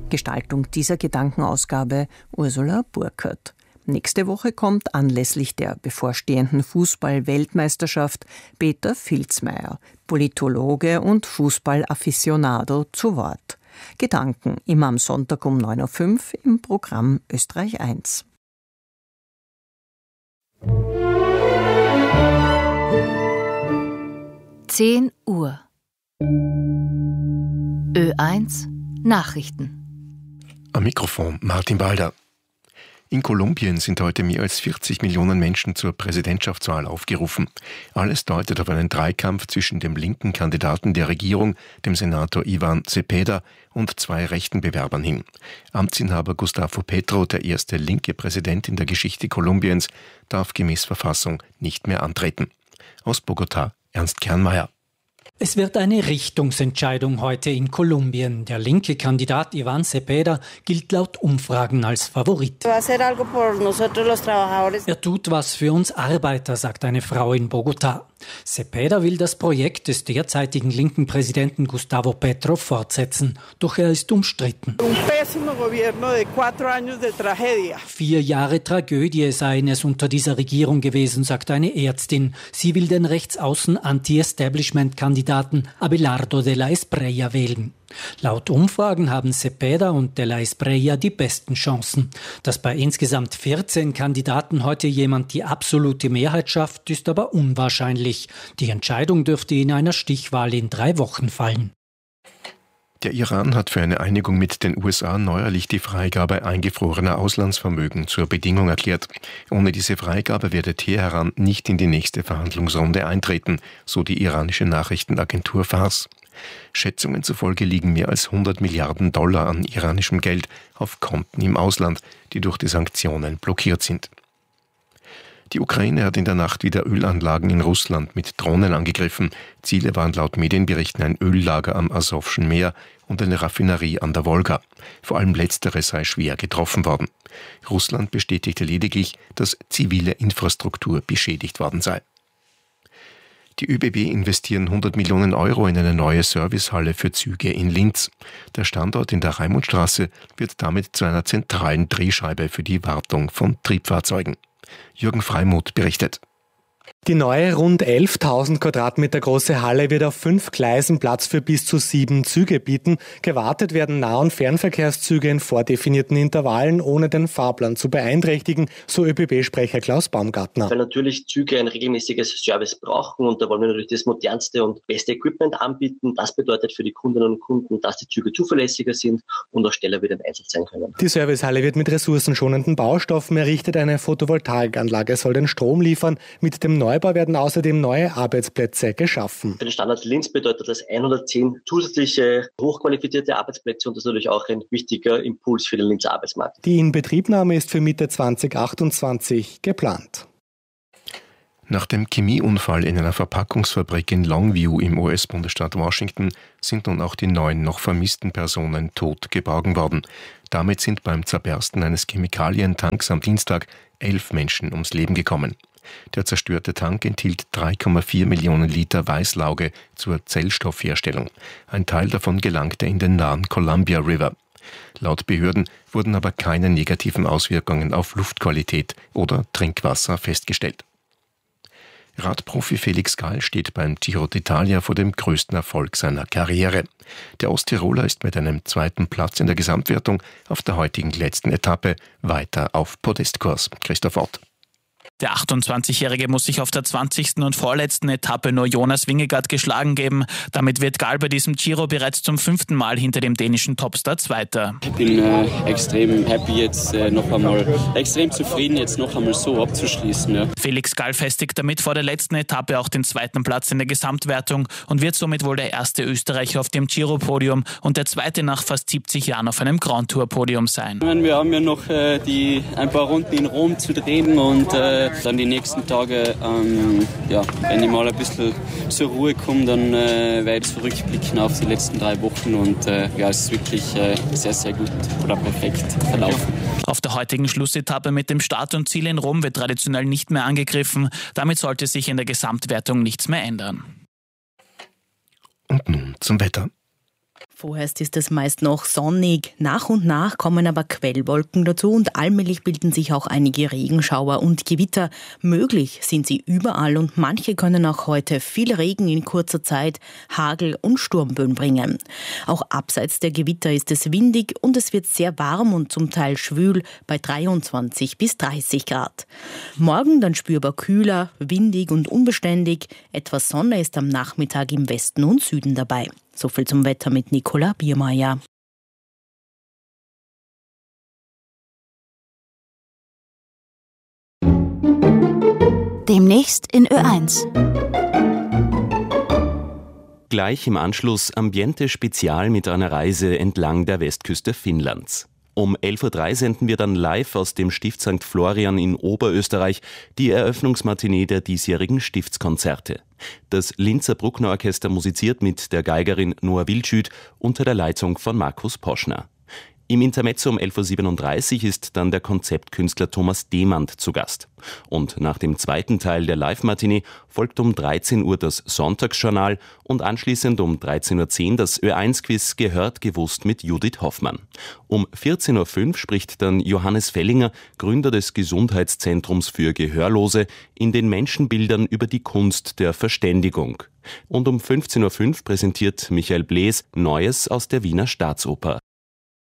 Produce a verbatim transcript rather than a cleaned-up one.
Gestaltung dieser Gedankenausgabe Ursula Burkhardt. Nächste Woche kommt anlässlich der bevorstehenden Fußball-Weltmeisterschaft Peter Filzmeier, Politologe und Fußball-Afficionado, zu Wort. Gedanken immer am Sonntag um neun Uhr fünf im Programm Österreich eins. zehn Uhr. Ö eins Nachrichten. Am Mikrofon Martin Balder. In Kolumbien sind heute mehr als vierzig Millionen Menschen zur Präsidentschaftswahl aufgerufen. Alles deutet auf einen Dreikampf zwischen dem linken Kandidaten der Regierung, dem Senator Iván Cepeda, und zwei rechten Bewerbern hin. Amtsinhaber Gustavo Petro, der erste linke Präsident in der Geschichte Kolumbiens, darf gemäß Verfassung nicht mehr antreten. Aus Bogotá, Ernst Kernmeier. Es wird eine Richtungsentscheidung heute in Kolumbien. Der linke Kandidat Iván Cepeda gilt laut Umfragen als Favorit. Er tut was für uns Arbeiter, sagt eine Frau in Bogotá. Cepeda will das Projekt des derzeitigen linken Präsidenten Gustavo Petro fortsetzen, doch er ist umstritten. Vier Jahre Tragödie seien es unter dieser Regierung gewesen, sagt eine Ärztin. Sie will den rechtsaußen Anti-Establishment-Kandidaten Abelardo de la Espriella wählen. Laut Umfragen haben Cepeda und de la Espriella die besten Chancen. Dass bei insgesamt vierzehn Kandidaten heute jemand die absolute Mehrheit schafft, ist aber unwahrscheinlich. Die Entscheidung dürfte in einer Stichwahl in drei Wochen fallen. Der Iran hat für eine Einigung mit den U S A neuerlich die Freigabe eingefrorener Auslandsvermögen zur Bedingung erklärt. Ohne diese Freigabe werde Teheran nicht in die nächste Verhandlungsrunde eintreten, so die iranische Nachrichtenagentur Fars. Schätzungen zufolge liegen mehr als hundert Milliarden Dollar an iranischem Geld auf Konten im Ausland, die durch die Sanktionen blockiert sind. Die Ukraine hat in der Nacht wieder Ölanlagen in Russland mit Drohnen angegriffen. Ziele waren laut Medienberichten ein Öllager am Asowschen Meer und eine Raffinerie an der Wolga. Vor allem letztere sei schwer getroffen worden. Russland bestätigte lediglich, dass zivile Infrastruktur beschädigt worden sei. Die ÖBB investieren hundert Millionen Euro in eine neue Servicehalle für Züge in Linz. Der Standort in der Raimundstraße wird damit zu einer zentralen Drehscheibe für die Wartung von Triebfahrzeugen. Jürgen Freimuth berichtet. Die neue rund elftausend Quadratmeter große Halle wird auf fünf Gleisen Platz für bis zu sieben Züge bieten. Gewartet werden Nah- und Fernverkehrszüge in vordefinierten Intervallen, ohne den Fahrplan zu beeinträchtigen, so ÖBB-Sprecher Klaus Baumgartner. Weil natürlich Züge ein regelmäßiges Service brauchen und da wollen wir natürlich das modernste und beste Equipment anbieten. Das bedeutet für die Kundinnen und Kunden, dass die Züge zuverlässiger sind und auch schneller wieder im Einsatz sein können. Die Servicehalle wird mit ressourcenschonenden Baustoffen errichtet. Eine Photovoltaikanlage soll den Strom liefern. Mit dem Neubau werden außerdem neue Arbeitsplätze geschaffen. Für den Standort Linz bedeutet das hundertzehn zusätzliche hochqualifizierte Arbeitsplätze und das ist natürlich auch ein wichtiger Impuls für den Linzer Arbeitsmarkt. Die Inbetriebnahme ist für Mitte zwanzig achtundzwanzig geplant. Nach dem Chemieunfall in einer Verpackungsfabrik in Longview im U S-Bundesstaat Washington sind nun auch die neun noch vermissten Personen tot geborgen worden. Damit sind beim Zerbersten eines Chemikalientanks am Dienstag elf Menschen ums Leben gekommen. Der zerstörte Tank enthielt drei Komma vier Millionen Liter Weißlauge zur Zellstoffherstellung. Ein Teil davon gelangte in den nahen Columbia River. Laut Behörden wurden aber keine negativen Auswirkungen auf Luftqualität oder Trinkwasser festgestellt. Radprofi Felix Gall steht beim Giro d'Italia vor dem größten Erfolg seiner Karriere. Der Osttiroler ist mit einem zweiten Platz in der Gesamtwertung auf der heutigen letzten Etappe weiter auf Podestkurs. Christoph Ott. Der achtundzwanzigjährige muss sich auf der zwanzigsten und vorletzten Etappe nur Jonas Vingegaard geschlagen geben. Damit wird Gall bei diesem Giro bereits zum fünften Mal hinter dem dänischen Topstar Zweiter. Ich bin äh, extrem happy jetzt äh, noch einmal, extrem zufrieden jetzt noch einmal so abzuschließen. Ja. Felix Gall festigt damit vor der letzten Etappe auch den zweiten Platz in der Gesamtwertung und wird somit wohl der erste Österreicher auf dem Giro-Podium und der zweite nach fast siebzig Jahren auf einem Grand Tour-Podium sein. Ich meine, wir haben ja noch äh, die, ein paar Runden in Rom zu drehen und äh, dann die nächsten Tage, ähm, ja, wenn ich mal ein bisschen zur Ruhe komme, dann äh, werde ich zurückblicken auf die letzten drei Wochen und äh, ja, es ist wirklich äh, sehr, sehr gut oder perfekt verlaufen. Auf der heutigen Schlussetappe mit dem Start und Ziel in Rom wird traditionell nicht mehr angegriffen. Damit sollte sich in der Gesamtwertung nichts mehr ändern. Und nun zum Wetter. Vorerst ist es meist noch sonnig, nach und nach kommen aber Quellwolken dazu und allmählich bilden sich auch einige Regenschauer und Gewitter. Möglich sind sie überall und manche können auch heute viel Regen in kurzer Zeit, Hagel und Sturmböen bringen. Auch abseits der Gewitter ist es windig und es wird sehr warm und zum Teil schwül bei dreiundzwanzig bis dreißig Grad. Morgen dann spürbar kühler, windig und unbeständig. Etwas Sonne ist am Nachmittag im Westen und Süden dabei. So viel zum Wetter mit Nicola Biermeier. Demnächst in Ö eins. Gleich im Anschluss Ambiente Spezial mit einer Reise entlang der Westküste Finnlands. Um elf Uhr drei senden wir dann live aus dem Stift Sankt Florian in Oberösterreich die Eröffnungsmatinee der diesjährigen Stiftskonzerte. Das Linzer Bruckner Orchester musiziert mit der Geigerin Noa Wildschüt unter der Leitung von Markus Poschner. Im Intermezzo um elf Uhr siebenunddreißig ist dann der Konzeptkünstler Thomas Demand zu Gast. Und nach dem zweiten Teil der Live-Matinee folgt um dreizehn Uhr das Sonntagsjournal und anschließend um dreizehn Uhr zehn das Ö eins Quiz Gehört gewusst mit Judith Hoffmann. Um vierzehn Uhr fünf spricht dann Johannes Fellinger, Gründer des Gesundheitszentrums für Gehörlose, in den Menschenbildern über die Kunst der Verständigung. Und um fünfzehn Uhr fünf präsentiert Michael Blees Neues aus der Wiener Staatsoper.